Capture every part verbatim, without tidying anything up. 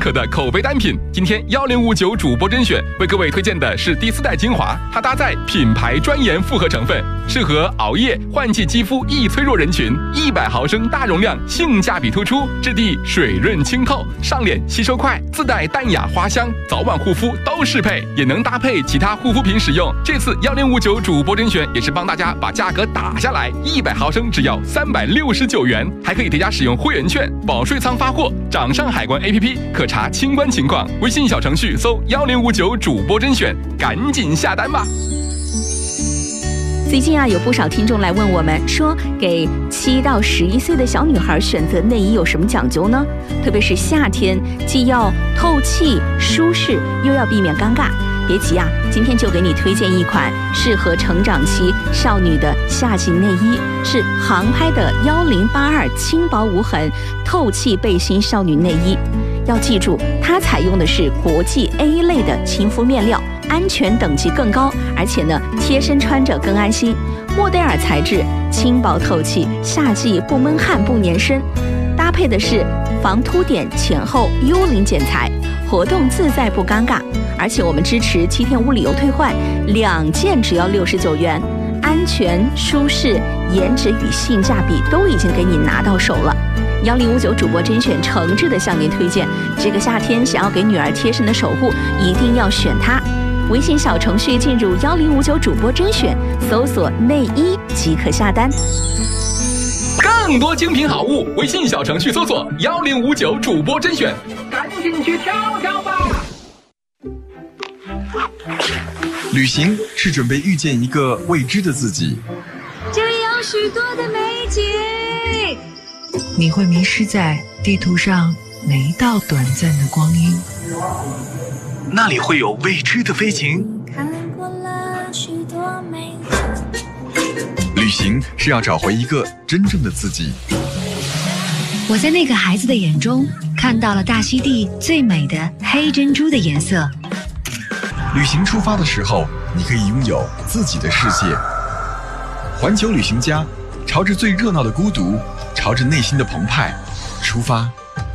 可的口碑单品。今天一零五九主播甄选为各位推荐的是第四代精华，它搭载品牌专研复合成分，适合熬夜、换季肌肤易脆弱人群。一百毫升大容量，性价比突出，质地水润清透，上脸吸收快，自带淡雅花香，早晚护肤都适配，也能搭配其他护肤品使用。这次一零五九主播甄选也是帮大家把价格打下来，一百毫升只要三百六十九元，还可以叠加使用会员券，保税仓发货，掌上海关 A P P 可查清关情况，微信小程序搜一零五九主播甄选，赶紧下单吧。 最近啊，有不少听众来问我们说，给七到十一岁的小女孩选择内衣有什么讲究呢？特别是夏天，既要透气舒适，又要避免尴尬。别急啊，今天就给你推荐一款适合成长期少女的夏季内衣，是航拍的一零八二轻薄无痕透气背心少女内衣。要记住，它采用的是国际 A 类的亲肤面料，安全等级更高，而且呢，贴身穿着更安心。莫代尔材质，轻薄透气，夏季不闷汗不粘身。搭配的是防凸点前后幽灵剪裁，活动自在不尴尬。而且我们支持七天无理由退换，两件只要六十九元，安全、舒适、颜值与性价比都已经给你拿到手了。一零五九主播甄选诚挚的向您推荐，这个夏天想要给女儿贴身的守护，一定要选它。微信小程序进入一零五九主播甄选，搜索内衣即可下单。 更多精品好物，微信小程序搜索一零五九主播甄选，赶紧去挑挑吧。 旅行是准备遇见一个未知的自己， 这里有许多的美景， 你会迷失在地图上每一道短暂的光阴， 那里会有未知的飞行。 看过了许多美旅行是要找回一个真正的自己。 我在那个孩子的眼中看到了大溪地最美的黑珍珠的颜色。 旅行出发的时候，你可以拥有自己的世界。环球旅行家，朝着最热闹的孤独，朝着内心的澎湃出发。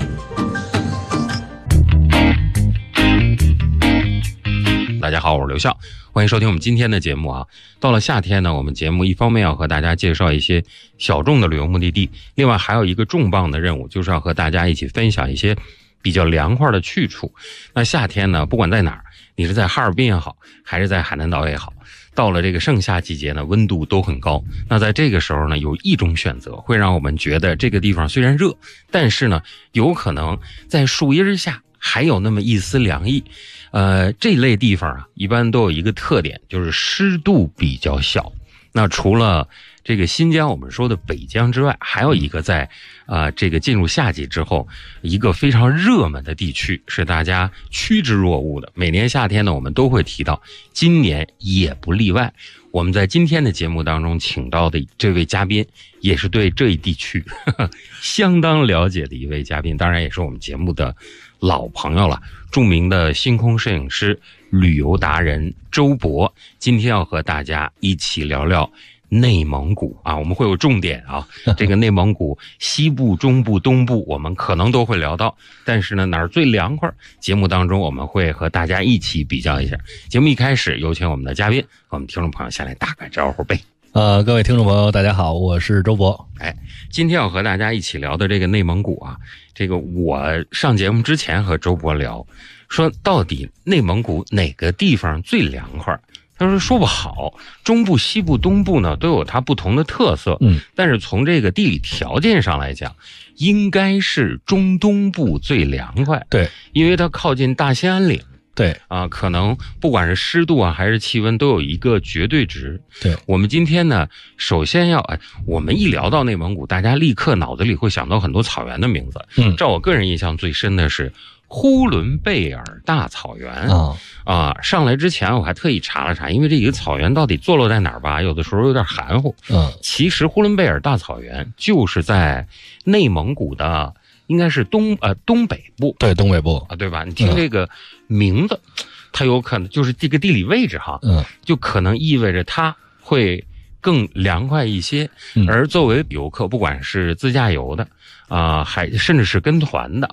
大家好，我是刘笑，欢迎收听我们今天的节目啊。到了夏天呢，我们节目一方面要和大家介绍一些小众的旅游目的地，另外还有一个重磅的任务，就是要和大家一起分享一些比较凉快的去处。那夏天呢，不管在哪儿，你是在哈尔滨也好，还是在海南岛也好，到了这个盛夏季节呢，温度都很高。那在这个时候呢，有一种选择会让我们觉得这个地方虽然热，但是呢，有可能在树荫下还有那么一丝凉意。呃，这类地方啊，一般都有一个特点，就是湿度比较小。那除了这个新疆我们说的北疆之外，还有一个在啊、呃、这个进入夏季之后，一个非常热门的地区是大家趋之若鹜的。每年夏天呢，我们都会提到，今年也不例外。我们在今天的节目当中请到的这位嘉宾，也是对这一地区呵呵相当了解的一位嘉宾，当然也是我们节目的老朋友了，著名的星空摄影师、旅游达人周博，今天要和大家一起聊聊内蒙古啊，我们会有重点啊，这个内蒙古西部、中部、东部我们可能都会聊到，但是呢，哪儿最凉快？节目当中我们会和大家一起比较一下。节目一开始，有请我们的嘉宾和我们听众朋友先来打个招呼呗。 呃，各位听众朋友，大家好，我是周博。 哎，今天要和大家一起聊的这个内蒙古啊，这个我上节目之前和周博聊，说到底内蒙古哪个地方最凉快？他说说不好，中部、西部、东部呢都有它不同的特色，嗯，但是从这个地理条件上来讲，应该是中东部最凉快。对，因为它靠近大兴安岭。对啊，可能不管是湿度啊还是气温都有一个绝对值。对，我们今天呢，首先要哎，我们一聊到内蒙古，大家立刻脑子里会想到很多草原的名字。嗯，照我个人印象最深的是呼伦贝尔大草原啊啊！上来之前我还特意查了查，因为这一个草原到底坐落在哪儿吧，有的时候有点含糊。嗯，其实呼伦贝尔大草原就是在内蒙古的。应该是东呃东北部，对东北部啊，对吧？你听这个名字，嗯、它有可能就是这个地理位置哈，嗯，就可能意味着它会更凉快一些。嗯、而作为游客，不管是自驾游的啊、呃，还甚至是跟团的啊，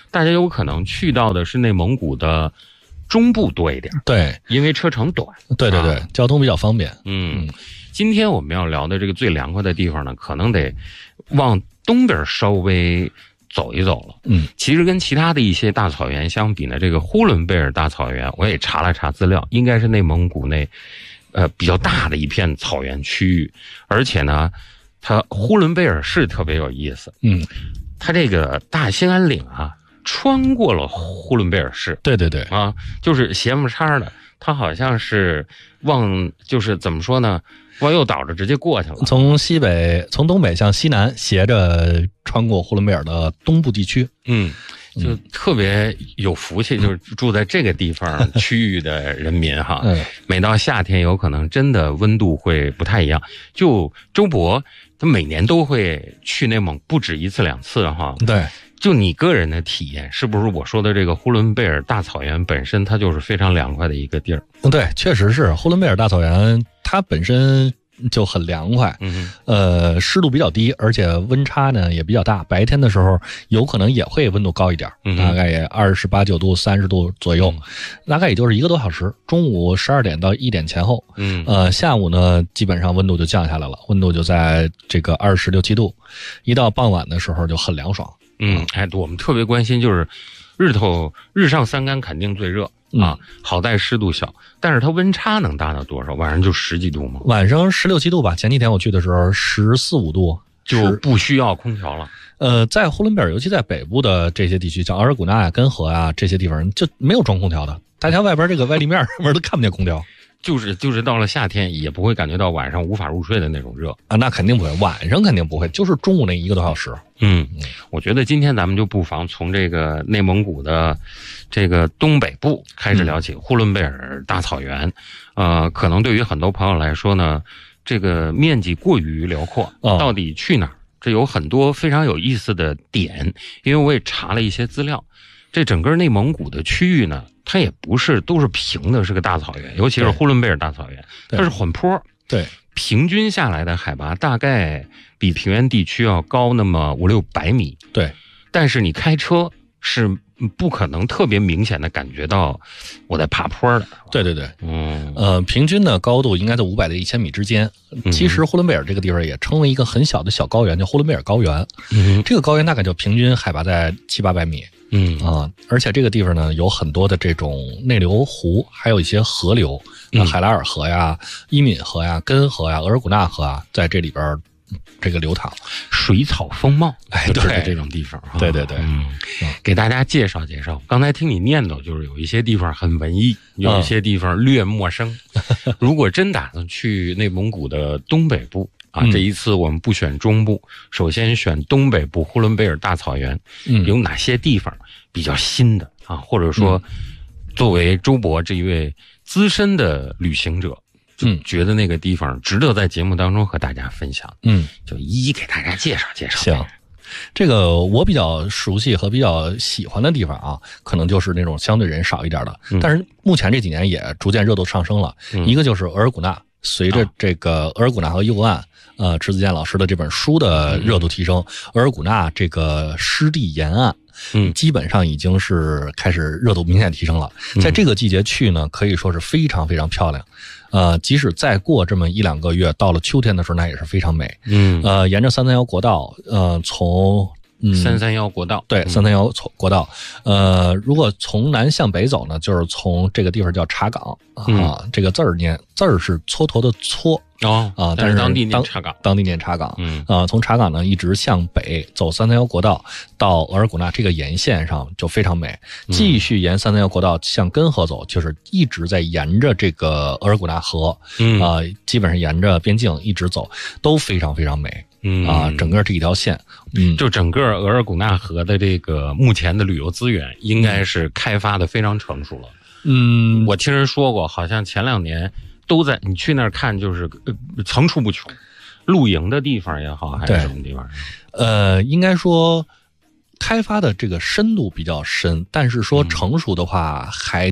大家有可能去到的是内蒙古的中部多一点， 对， 因为车程短， 对对对，啊、交通比较方便。 嗯，今天我们要聊的这个最凉快的地方呢，可能得往东边稍微走一走了。 嗯， 其实跟其他的一些大草原相比呢，这个呼伦贝尔大草原，我也查了查资料，应该是内蒙古内呃比较大的一片草原区域，而且呢，它呼伦贝尔市特别有意思。 嗯， 它这个大兴安岭啊，穿过了呼伦贝尔市。 对对对， 啊，就是斜木叉的，它好像是往，就是怎么说呢？往右倒着直接过去了， 从西北，从东北向西南斜着穿过呼伦贝尔的东部地区。 嗯，就特别有福气，嗯、就是住在这个地方区域的人民哈。嗯，每到夏天，有可能真的温度会不太一样。就周博，他每年都会去内蒙不止一次两次哈。 对。 就你个人的体验，是不是我说的这个呼伦贝尔大草原本身它就是非常凉快的一个地儿？ 对，确实是呼伦贝尔大草原，它本身就很凉快， 嗯， 呃，湿度比较低，而且温差呢也比较大。白天的时候有可能也会温度高一点， 嗯、 大概也二十八九度、三十度左右，嗯、大概也就是一个多小时。中午十二点到一点前后， 嗯， 呃，下午呢基本上温度就降下来了，温度就在这个二十六七度，一到傍晚的时候就很凉爽。 嗯，哎，我们特别关心就是日头日上三竿肯定最热啊，嗯、好在湿度小，但是它温差能达到多少？晚上就十几度吗？ 晚上十六七度吧。前几天我去的时候十四五度， 就不需要空调了。 呃，在呼伦贝尔，尤其在北部的这些地区，像额尔古纳呀、根河啊这些地方，就没有装空调的。大家外边这个外立面上面都看不见空调。 就是就是到了夏天也不会感觉到晚上无法入睡的那种热啊，那肯定不会，晚上肯定不会，就是中午那一个多小时。 嗯，我觉得今天咱们就不妨从这个内蒙古的这个东北部开始聊起，呼伦贝尔大草原。呃，可能对于很多朋友来说呢，这个面积过于辽阔， 哦、 到底去哪儿？这有很多非常有意思的点，因为我也查了一些资料。这整个内蒙古的区域呢，它也不是都是平的，是个大草原，尤其是呼伦贝尔大草原，它是缓坡。 对， 平均下来的海拔大概比平原地区要高那么五六百米。 对， 但是你开车是不可能特别明显的感觉到我在爬坡的。 对对对， 嗯， 呃，平均的高度应该在五百到一千米之间。其实呼伦贝尔这个地方也称为一个很小的小高原，叫呼伦贝尔高原。 嗯， 这个高原大概就平均海拔在七八百米。 嗯啊，而且这个地方呢有很多的这种内流湖，还有一些河流，嗯、海拉尔河呀、伊敏河呀、根河呀、额尔古纳河啊，在这里边这个流淌， 水草丰茂， 哎， 对这种地方， 对对对， 嗯，给大家介绍介绍。刚才听你念叨，就是有一些地方很文艺，有一些地方略陌生。嗯、如果真打算去内蒙古的东北部。啊，这一次我们不选中部，首先选东北部呼伦贝尔大草原， 嗯， 有哪些地方比较新的啊？或者说，作为周博这一位资深的旅行者， 嗯， 觉得那个地方值得在节目当中和大家分享， 嗯， 就一一给大家介绍介绍。 行，这个我比较熟悉和比较喜欢的地方啊，可能就是那种相对人少一点的， 嗯、 但是目前这几年也逐渐热度上升了。 嗯、 一个就是额尔古纳，随着这个额尔古纳和右岸。呃，迟子健老师的这本书的热度提升，额尔古纳这个湿地沿岸， 嗯， 基本上已经是开始热度明显提升了。在这个季节去呢，可以说是非常非常漂亮。呃，即使再过这么一两个月，到了秋天的时候，那也是非常美。 嗯， 呃，沿着三三幺国道，呃，从嗯三三幺国道， 对，三三幺国道，呃，如果从南向北走呢，就是从这个地方叫查岗啊， 嗯、 这个字儿念字儿是蹉跎的蹉。 哦啊，但是当地念查岗， 当地念查岗， 嗯啊，从查岗呢一直向北走三三幺国道到额尔古纳这个沿线上就非常美，继续沿三三幺国道向根河走，就是一直在沿着这个额尔古纳河， 嗯啊，基本上沿着边境一直走，都非常非常美， 嗯啊，整个这一条线，嗯， 就整个额尔古纳河的这个目前的旅游资源应该是开发的非常成熟了， 嗯， 我听人说过，好像前两年。都在你去那儿看，就是呃层出不穷，露营的地方也好，还是什么地方？ 呃，应该说开发的这个深度比较深，但是说成熟的话还。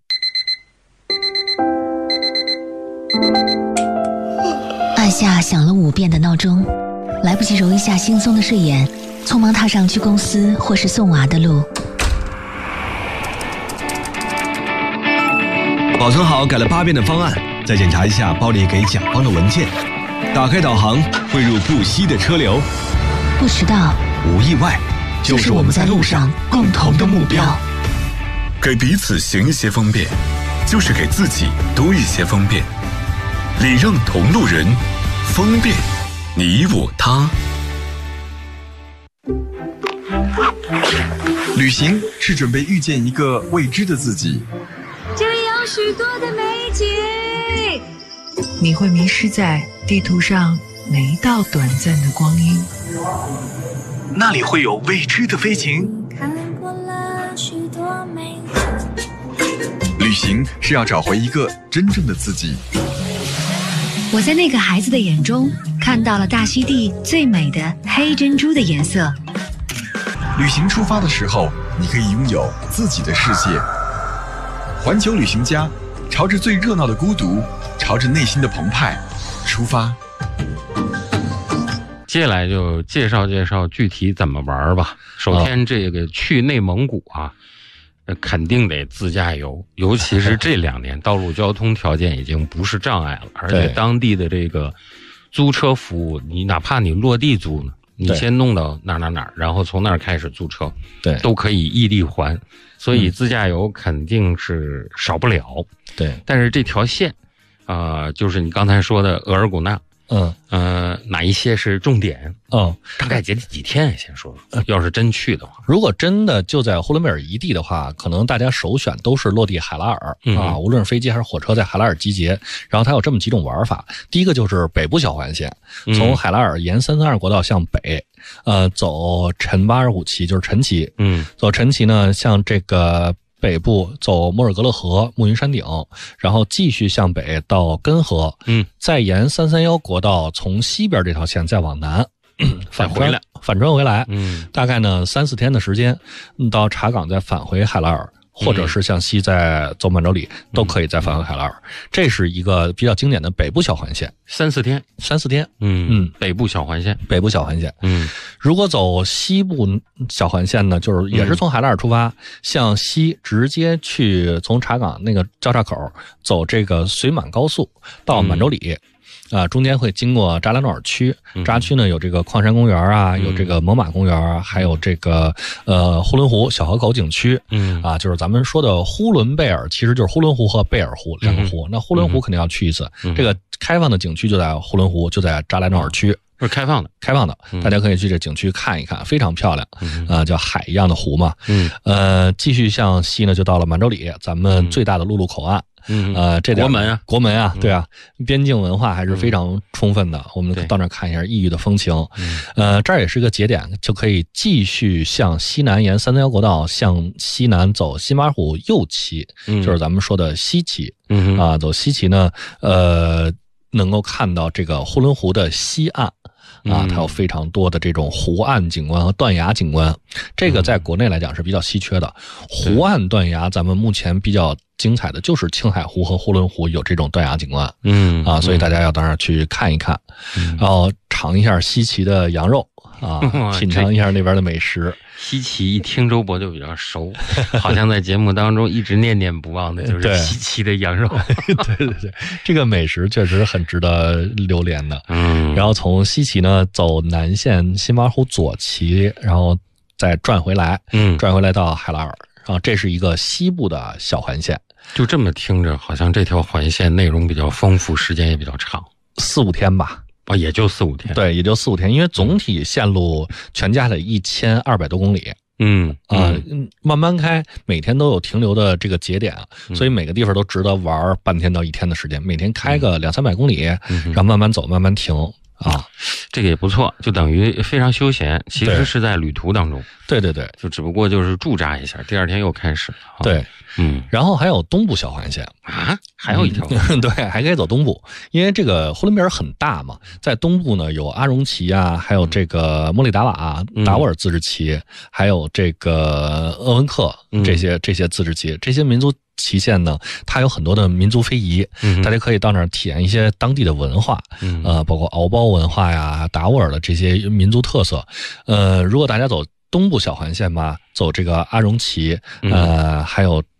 按下响了五遍的闹钟，来不及揉一下惺忪的睡眼，匆忙踏上去公司或是送娃的路。 保存好改了八遍的方案，再检查一下包里给甲方的文件。打开导航，汇入不息的车流。 不迟到， 无意外，就是我们在路上共同的目标。 给彼此行一些方便，就是给自己多一些方便。礼让同路人，方便你我他。 旅行是准备遇见一个未知的自己。 这里有许多的美景。 你会迷失在地图上每一道短暂的光阴。 那里会有未知的飞行。 看过了许多美景。 旅行是要找回一个真正的自己。 我在那个孩子的眼中看到了大溪地最美的黑珍珠的颜色。 旅行出发的时候，你可以拥有自己的世界。环球旅行家，朝着最热闹的孤独，朝着内心的澎湃出发。 接下来就介绍介绍具体怎么玩吧。首先，这个去内蒙古啊，呃肯定得自驾游，尤其是这两年道路交通条件已经不是障碍了，而且当地的这个租车服务，你哪怕你落地租呢，你先弄到哪哪哪，然后从那儿开始租车， 对， 都可以异地还。所以自驾游肯定是少不了。 对， 但是这条线，啊、呃，就是你刚才说的额尔古纳。 嗯呃，哪一些是重点？ 嗯， 大概节几天？先说说。要是真去的话， 如果真的就在呼伦贝尔一地的话，可能大家首选都是落地海拉尔、嗯、啊，无论是飞机还是火车在海拉尔集结。然后它有这么几种玩法，第一个就是北部小环线，从海拉尔沿三三二国道向北，呃，走陈八十五旗，就是陈旗， 嗯， 走陈旗呢，向这个北部走莫尔格勒河、暮云山顶，然后继续向北到根河， 嗯， 再沿三三幺国道从西边这条线再往南， 返回来， 反转回来， 嗯， 大概呢三四天的时间，到查岗再返回海拉尔。或者是向西再走满洲里、嗯、都可以再返回海拉尔、嗯，这是一个比较经典的北部小环线， 三四天， 三四天， 嗯嗯， 北部小环线， 北部小环线， 嗯， 如果走西部小环线呢，就是也是从海拉尔出发，嗯、向西直接去从查岗那个交叉口走这个绥满高速到满洲里。嗯啊，中间会经过扎拉诺尔区，扎区呢有这个矿山公园啊，嗯、有这个猛犸公园啊，还有这个呃呼伦湖小河口景区， 嗯啊，就是咱们说的呼伦贝尔，其实就是呼伦湖和贝尔湖两个湖。嗯、那呼伦湖肯定要去一次，嗯、这个开放的景区就在呼伦湖，就在扎拉诺尔区。 是开放的， 开放的， 嗯、 大家可以去这景区看一看，非常漂亮，啊、 嗯呃，叫海一样的湖嘛， 嗯， 呃，继续向西呢，就到了满洲里，咱们最大的陆路口岸， 嗯， 呃，这国门啊， 国门啊，对啊，边境文化还是非常充分的， 嗯、 我们到那儿看一下异域的风情， 嗯、 呃，这儿也是个节点，就可以继续向西南沿三三幺国道向西南走新马虎右旗， 嗯、 就是咱们说的西旗， 嗯啊，走西旗呢，呃，能够看到这个呼伦湖的西岸。啊，它有非常多的这种湖岸景观和断崖景观，这个在国内来讲是比较稀缺的。湖岸断崖，咱们目前比较精彩的就是青海湖和呼伦湖有这种断崖景观， 嗯啊，所以大家要到那儿去看一看， 嗯、 然后尝一下西岐的羊肉啊，品尝一下那边的美食。 西岐一听周博就比较熟，好像在节目当中一直念念不忘的就是西岐的羊肉。 对对对，这个美食确实很值得留恋的。 嗯， 然后从西岐呢走南线新马虎左旗，然后再转回来， 嗯， 转回来到海拉尔啊，这是一个西部的小环线。 就这么听着，好像这条环线内容比较丰富，时间也比较长， 四五天吧。 啊，也就四五天， 对，也就四五天，因为总体线路全加起来一千二百多公里， 嗯啊、呃，慢慢开，每天都有停留的这个节点， 嗯、 所以每个地方都值得玩半天到一天的时间，每天开个两三百公里， 嗯、 然后慢慢走，慢慢停啊， 这个也不错，就等于非常休闲，其实是在旅途当中， 对对对， 就只不过就是驻扎一下，第二天又开始了， 对。 嗯， 然后还有东部小环线啊，还有一条、 嗯，对，还可以走东部，因为这个呼伦贝尔很大嘛，在东部呢有阿荣旗啊，还有这个莫里达瓦、 嗯、 达沃尔自治旗，还有这个鄂温克这些、嗯、这些自治旗，这些民族旗线呢，它有很多的民族非遗， 嗯、 大家可以到那儿体验一些当地的文化， 嗯、 呃，包括敖包文化呀、达沃尔的这些民族特色，呃，如果大家走东部小环线嘛，走这个阿荣旗，呃， 嗯、 还有